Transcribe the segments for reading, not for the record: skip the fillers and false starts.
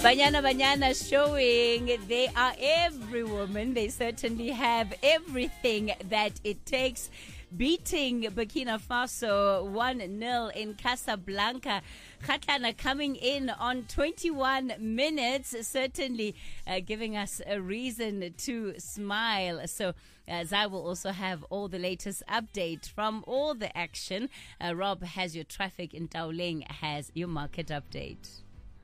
Banyana Banyana showing they are every woman. They certainly have everything that it takes. Beating Burkina Faso 1-0 in Casablanca. Kgatlana coming in on 21 minutes, certainly giving us a reason to smile. So Zai will also have all the latest update from all the action. Rob has your traffic and Taoleng has your market update.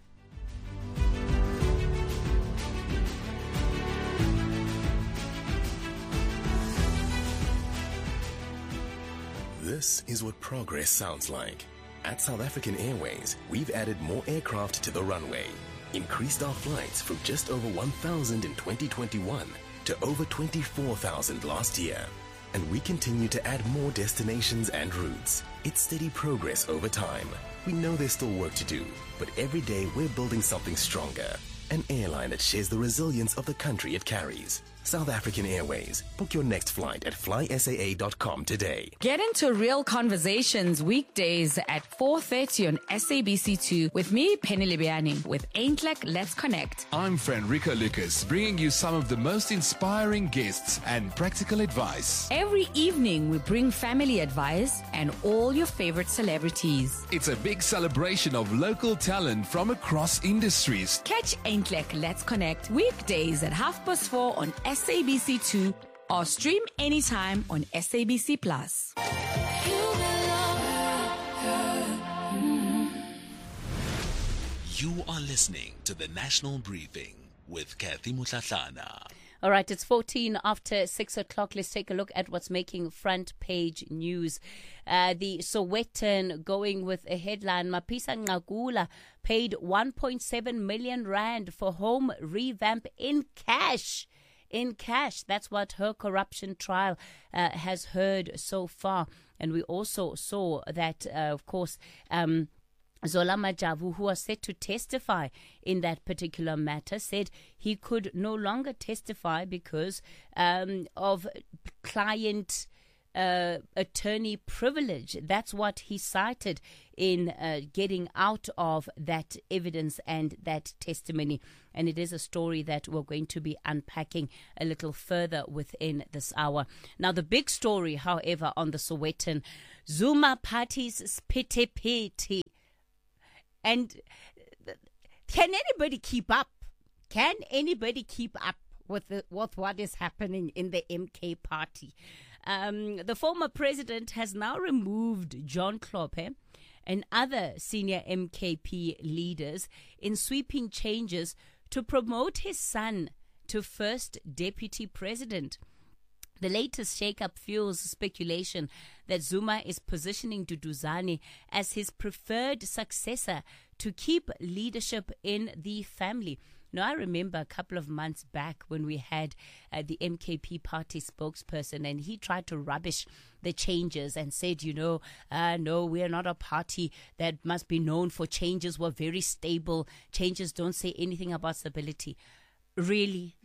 This is what progress sounds like. At South African Airways, we've added more aircraft to the runway, increased our flights from just over 1,000 in 2021 to over 24,000 last year. And we continue to add more destinations and routes. It's steady progress over time. We know there's still work to do, but every day we're building something stronger. An airline that shares the resilience of the country it carries. South African Airways. Book your next flight at flysaa.com today. Get into real conversations weekdays at 4:30 on SABC2 with me, Penny Libiani, with Ain't Like Let's Connect. I'm Rico Lucas, bringing you some of the most inspiring guests and practical advice. Every evening, we bring family advice and all your favorite celebrities. It's a big celebration of local talent from across industries. Catch Ain't Like Let's Connect weekdays at 4:30 on SABC2 or stream anytime on SABC Plus. You are listening to the National Briefing with Kathy Mutlatlana. All right, it's 14 after 6 o'clock. Let's take a look at what's making front page news. The Sowetan going with a headline, Mapisa Ngagula paid 1.7 million rand for home revamp in cash. In cash. That's what her corruption trial has heard so far. And we also saw that, of course, Zola Majavu, who was set to testify in that particular matter, said he could no longer testify because of client attorney privilege. That's what he cited in getting out of that evidence and that testimony. And it is a story that we're going to be unpacking a little further within this hour. Now, the big story, however, on the Sowetan, Zuma party's pity. And can anybody keep up? Can anybody keep up with what is happening in the MK party? The former president has now removed John Klophe and other senior MKP leaders in sweeping changes to promote his son to first deputy president. The latest shake-up fuels speculation that Zuma is positioning Duduzane as his preferred successor to keep leadership in the family. Now, I remember a couple of months back when we had the MKP party spokesperson, and he tried to rubbish the changes and said, no, we are not a party that must be known for changes. We're very stable. Changes don't say anything about stability. Really?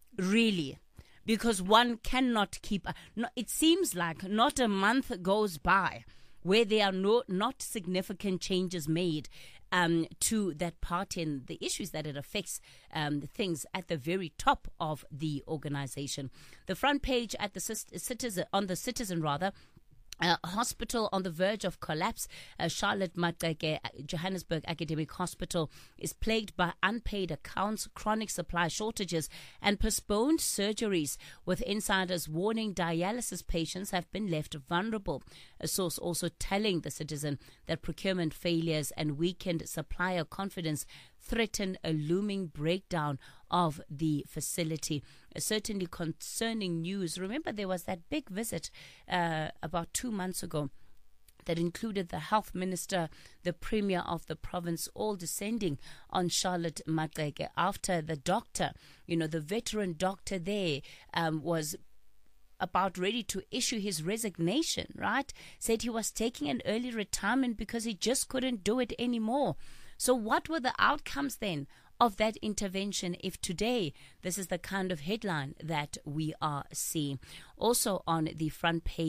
Because one cannot keep. No, it seems like not a month goes by where there are not significant changes made to that party and the issues that it affects, things at the very top of the organization. The front page at the Citizen. Hospital on the verge of collapse. Charlotte Maxeke Johannesburg Academic Hospital is plagued by unpaid accounts, chronic supply shortages, and postponed surgeries, with insiders warning dialysis patients have been left vulnerable. A source also telling the Citizen that procurement failures and weakened supplier confidence threaten a looming breakdown of the facility. Certainly concerning news. Remember, there was that big visit about 2 months ago that included the health minister, the premier of the province, all descending on Charlotte Maxeke after the doctor, the veteran doctor there, was about ready to issue his resignation, right? Said he was taking an early retirement because he just couldn't do it anymore. So what were the outcomes then of that intervention if today this is the kind of headline that we are seeing? Also on the front page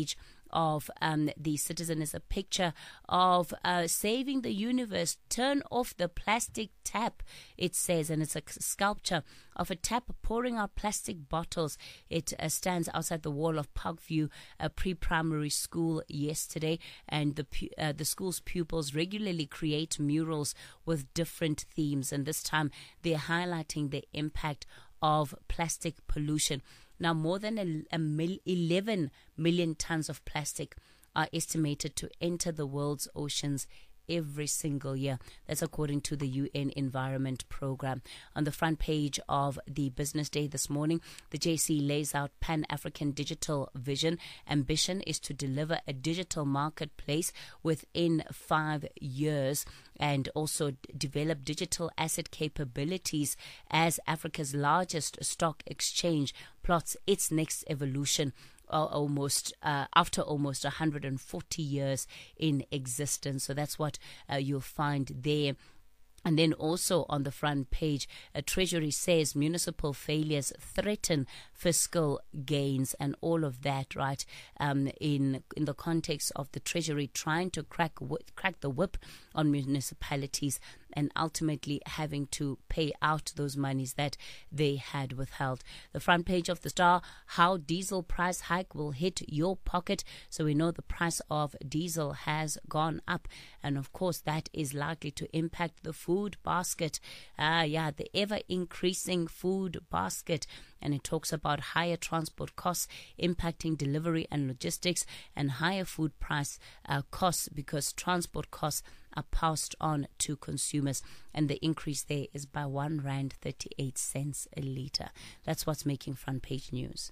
of the Citizen is a picture of saving the universe. Turn off the plastic tap, it says, and it's a sculpture of a tap pouring out plastic bottles. It stands outside the wall of Parkview pre-primary school yesterday, and the school's pupils regularly create murals with different themes, and this time they're highlighting the impact of plastic pollution. Now, more than 11 million tons of plastic are estimated to enter the world's oceans every single year. That's according to the UN Environment Programme. On the front page of the Business Day this morning, the JC lays out Pan-African digital vision. Ambition is to deliver a digital marketplace within 5 years and also develop digital asset capabilities as Africa's largest stock exchange plots its next evolution after almost 140 years in existence. So that's what you'll find there. And then also on the front page, Treasury says municipal failures threaten fiscal gains, and all of that, right, in the context of the Treasury trying to crack the whip on municipalities and ultimately having to pay out those monies that they had withheld. The front page of the Star, how diesel price hike will hit your pocket. So we know the price of diesel has gone up, and of course that is likely to impact the food basket. The ever-increasing food basket. And it talks about higher transport costs impacting delivery and logistics, and higher food price costs because transport costs are passed on to consumers. And the increase there is by R1.38 a litre. That's what's making front page news.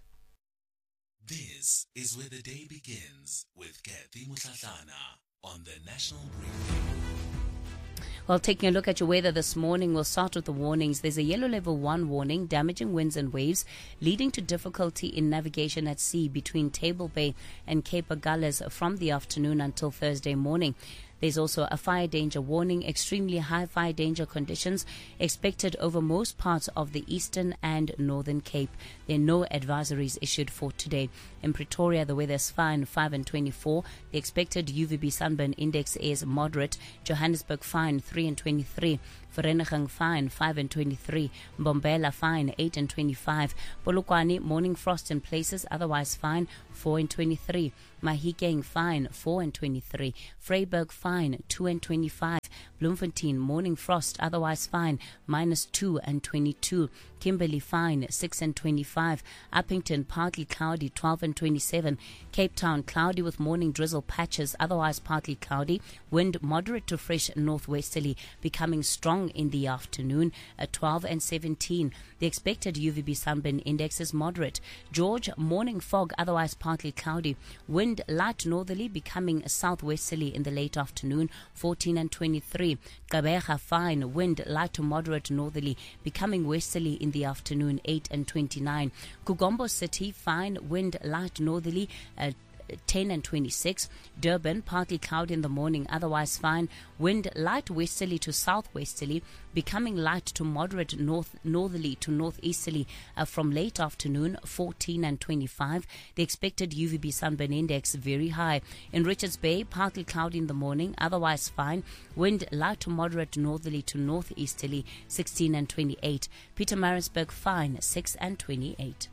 This is where the day begins with Kathy Mutlatlana on the National Briefing. Well, taking a look at your weather this morning, we'll start with the warnings. There's a yellow level 1 warning, damaging winds and waves, leading to difficulty in navigation at sea between Table Bay and Cape Agulhas from the afternoon until Thursday morning. There's also a fire danger warning, extremely high fire danger conditions expected over most parts of the Eastern and Northern Cape. There are no advisories issued for today. In Pretoria, the weather is fine, 5 and 24. The expected UVB sunburn index is moderate. Johannesburg, fine, 3 and 23. Vereeniging, fine, 5 and 23. Mbombela, fine, 8 and 25. Polokwane, morning frost in places, otherwise fine, 4 and 23. Mahikeng, fine, 4 and 23. Vryburg, fine, 2 and 25. Bloemfontein, morning frost, otherwise fine, -2 and 22. Kimberley, fine, 6 and 25. Uppington, partly cloudy, 12 and 27. Cape Town, cloudy with morning drizzle patches, otherwise partly cloudy. Wind moderate to fresh northwesterly, becoming strong in the afternoon at 12 and 17. The expected UVB sunburn index is moderate. George, morning fog, otherwise partly cloudy. Wind light northerly, becoming southwesterly in the late afternoon, 14 and 23. Gqeberha, fine, wind light to moderate northerly, becoming westerly in the afternoon, 8 and 29. Kugombo City, fine, wind light northerly, 10 and 26. Durban, partly cloudy in the morning, otherwise fine. Wind light westerly to southwesterly, becoming light to moderate northerly to northeasterly from late afternoon, 14 and 25. The expected UVB sunburn index very high. In Richards Bay, partly cloudy in the morning, otherwise fine. Wind light to moderate northerly to northeasterly, 16 and 28. Pietermaritzburg, fine, 6 and 28.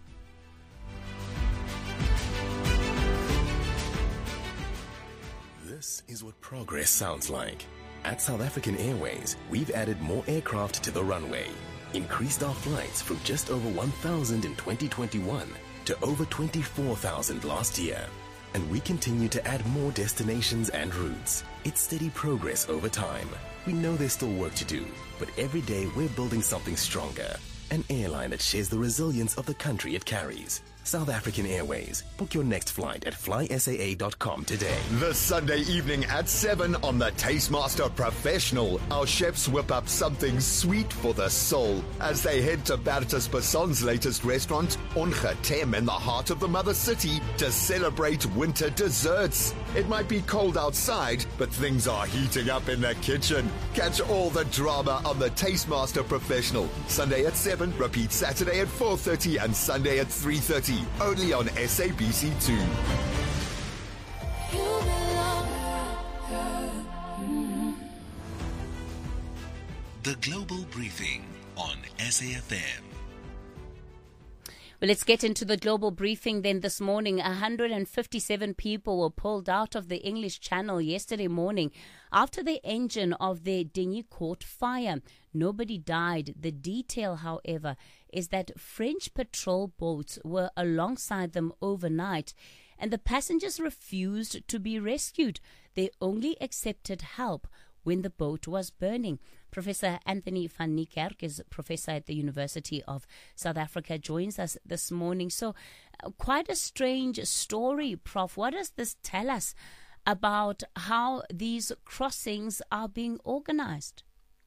This is what progress sounds like. At South African Airways, we've added more aircraft to the runway, increased our flights from just over 1,000 in 2021 to over 24,000 last year. And we continue to add more destinations and routes. It's steady progress over time. We know there's still work to do, but every day we're building something stronger. An airline that shares the resilience of the country it carries. South African Airways. Book your next flight at flysaa.com today. This Sunday evening at 7 on the Tastemaster Professional, our chefs whip up something sweet for the soul as they head to Bertus Basson's latest restaurant, Ongetem, in the heart of the Mother City, to celebrate winter desserts. It might be cold outside, but things are heating up in the kitchen. Catch all the drama on the Tastemaster Professional. Sunday at 7, repeat Saturday at 4:30 and Sunday at 3:30. Only on SABC2. The Global Briefing on SAFM. Well, let's get into the global briefing then. This morning, 157 people were pulled out of the English Channel yesterday morning after the engine of their dinghy caught fire. Nobody died. The detail, however, is that French patrol boats were alongside them overnight, and the passengers refused to be rescued. They only accepted help when the boat was burning. Professor Anthony van Niekerk is professor at the University of South Africa, joins us this morning. So quite a strange story, Prof. What does this tell us about how these crossings are being organized?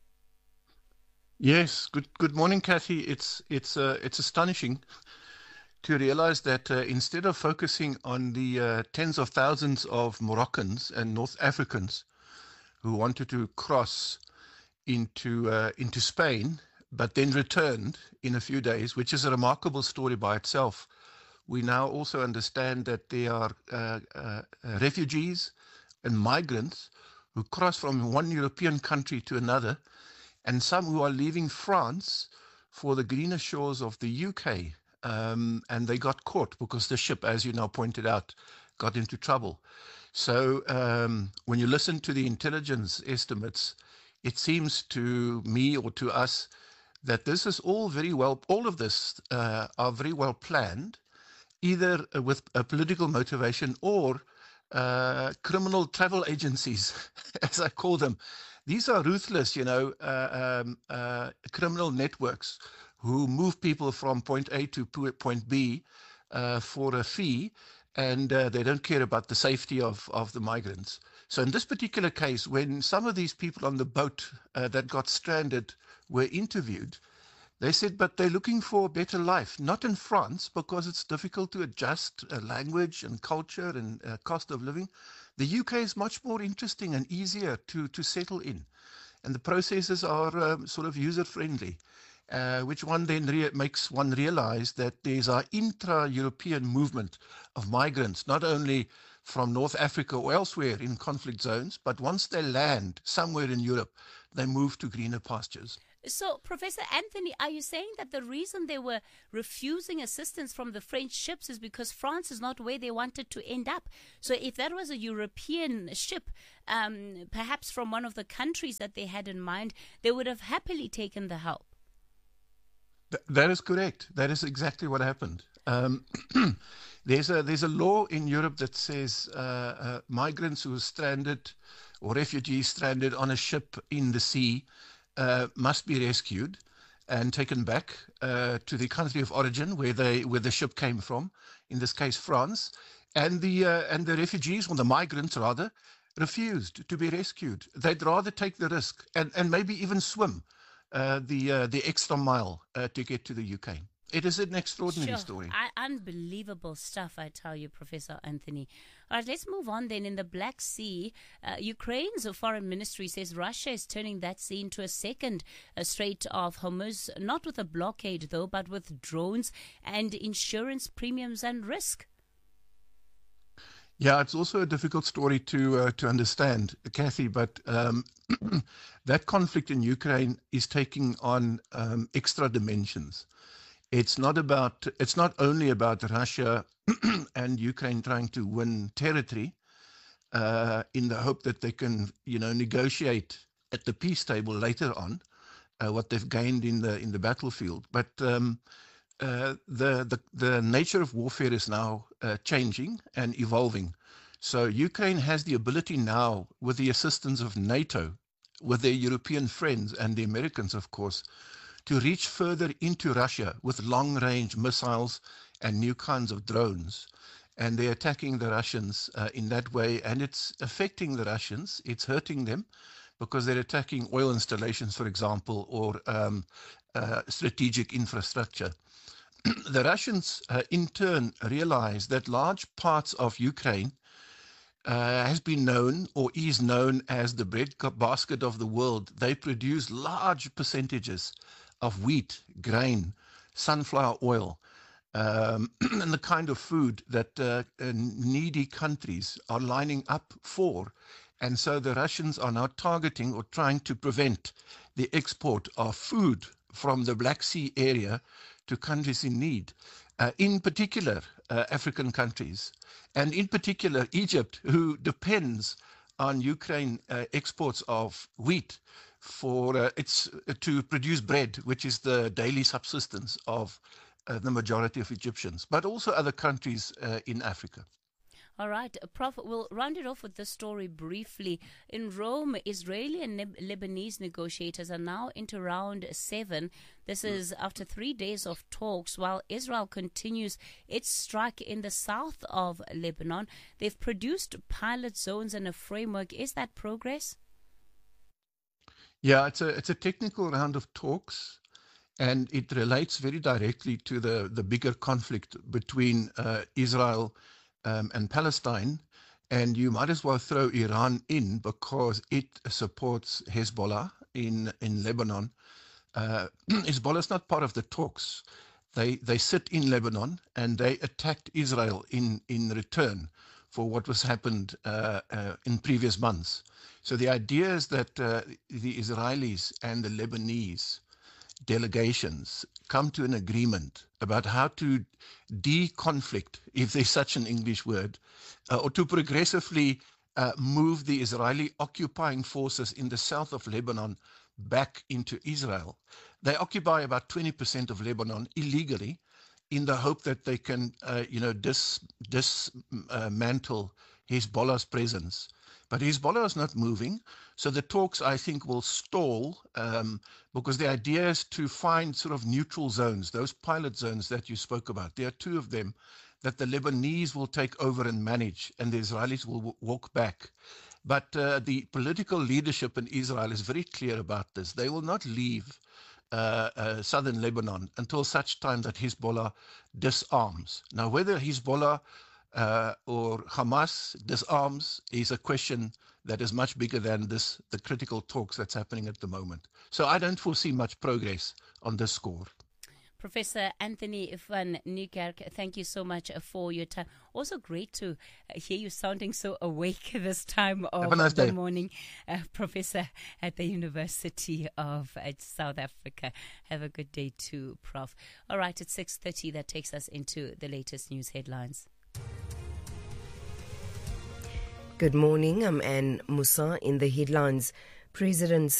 Yes, good morning, Kathy. It's astonishing to realize that instead of focusing on the tens of thousands of Moroccans and North Africans who wanted to cross into Spain, but then returned in a few days, which is a remarkable story by itself. We now also understand that there are refugees and migrants who cross from one European country to another, and some who are leaving France for the greener shores of the UK, and they got caught because the ship, as you now pointed out, got into trouble. So when you listen to the intelligence estimates, it seems to me or to us that this is all very well, all of this are very well planned, either with a political motivation or criminal travel agencies, as I call them. These are ruthless, criminal networks who move people from point A to point B for a fee, and they don't care about the safety of the migrants. So in this particular case, when some of these people on the boat that got stranded were interviewed, they said, but they're looking for a better life, not in France, because it's difficult to adjust language and culture and cost of living. The UK is much more interesting and easier to settle in. And the processes are sort of user-friendly, which one then makes one realize that there's an intra-European movement of migrants, not only from North Africa or elsewhere in conflict zones, but once they land somewhere in Europe, they move to greener pastures. So, Professor Anthony, are you saying that the reason they were refusing assistance from the French ships is because France is not where they wanted to end up? So if that was a European ship, perhaps from one of the countries that they had in mind, they would have happily taken the help? That is correct. That is exactly what happened. There's a law in Europe that says migrants who are stranded or refugees stranded on a ship in the sea must be rescued and taken back to the country of origin where the ship came from, in this case France, and the refugees, or the migrants rather, refused to be rescued. They'd rather take the risk and maybe even swim the extra mile to get to the UK. It is an extraordinary story. Unbelievable stuff, I tell you, Professor Anthony. All right, let's move on then. In the Black Sea, Ukraine's foreign ministry says Russia is turning that sea into a second Strait of Hormuz, not with a blockade, though, but with drones and insurance premiums and risk. Yeah, it's also a difficult story to understand, Kathy, but that conflict in Ukraine is taking on extra dimensions. It's not only about Russia and Ukraine trying to win territory in the hope that they can, negotiate at the peace table later on what they've gained in the battlefield. But the nature of warfare is now changing and evolving. So Ukraine has the ability now, with the assistance of NATO, with their European friends and the Americans, of course, to reach further into Russia with long-range missiles and new kinds of drones. And they're attacking the Russians in that way, and it's affecting the Russians. It's hurting them because they're attacking oil installations, for example, or strategic infrastructure. The Russians, in turn, realize that large parts of Ukraine has been known or is known as the breadbasket of the world. They produce large percentages of wheat, grain, sunflower oil, and the kind of food that needy countries are lining up for And so the Russians are now targeting or trying to prevent the export of food from the Black Sea area to countries in need, in particular African countries, and in particular Egypt, who depends on Ukraine exports of wheat for to produce bread, which is the daily subsistence of the majority of Egyptians, but also other countries in Africa. All right, Prof, we'll round it off with this story briefly. In Rome, Israeli and Lebanese negotiators are now into round 7. This is after 3 days of talks, while Israel continues its strike in the south of Lebanon. They've produced pilot zones and a framework. Is that progress? Yeah, it's a technical round of talks, and it relates very directly to the bigger conflict between Israel and Palestine, and you might as well throw Iran in because it supports Hezbollah in Lebanon. Hezbollah is not part of the talks. They sit in Lebanon and they attacked Israel in return for what was happened in previous months. So the idea is that the Israelis and the Lebanese delegations come to an agreement about how to de-conflict, if there's such an English word, or to progressively move the Israeli occupying forces in the south of Lebanon back into Israel. They occupy about 20% of Lebanon illegally in the hope that they can, dismantle Hezbollah's presence. But Hezbollah is not moving, so the talks, I think, will stall because the idea is to find sort of neutral zones, those pilot zones that you spoke about. There are 2 of them that the Lebanese will take over and manage, and the Israelis will walk back. But the political leadership in Israel is very clear about this. They will not leave southern Lebanon until such time that Hezbollah disarms. Now, whether Hezbollah or Hamas disarms is a question that is much bigger than the critical talks that's happening at the moment. So I don't foresee much progress on this score. Professor Anthony van Niekerk, thank you so much for your time. Also great to hear you sounding so awake this time of the morning, Professor at the University of South Africa. Have a good day too, Prof. All right, it's 6:30. That takes us into the latest news headlines. Good morning, I'm Anne Musa. In the headlines, President